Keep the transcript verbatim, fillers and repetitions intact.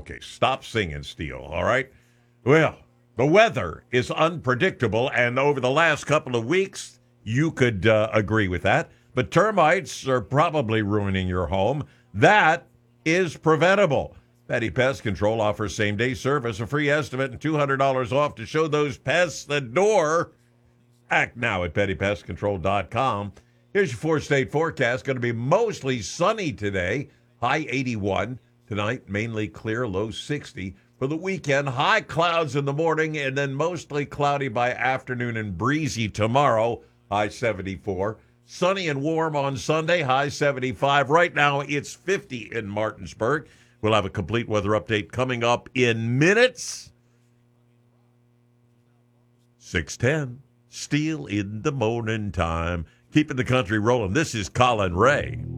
Okay, stop singing, Steele, all right? Well, the weather is unpredictable, and over the last couple of weeks, you could uh, agree with that. But termites are probably ruining your home. That is preventable. Petty Pest Control offers same-day service, a free estimate, and two hundred dollars off to show those pests the door. Act now at petty pest control dot com. Here's your four-state forecast. Going to be mostly sunny today, high eighty-one. Tonight, mainly clear, low sixty. For the weekend, high clouds in the morning and then mostly cloudy by afternoon and breezy tomorrow, high seventy-four. Sunny and warm on Sunday, high seventy-five. Right now, it's fifty in Martinsburg. We'll have a complete weather update coming up in minutes. six ten, Steele in the morning time. Keeping the country rolling. This is Colin Ray.